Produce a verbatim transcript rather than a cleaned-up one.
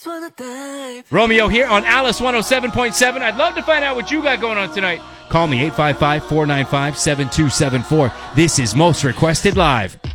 wanna dive. Romeo here on Alice one oh seven point seven. I'd love to find out what you got going on tonight. Call me eight five five, four nine five, seven two seven four. This is Most Requested Live.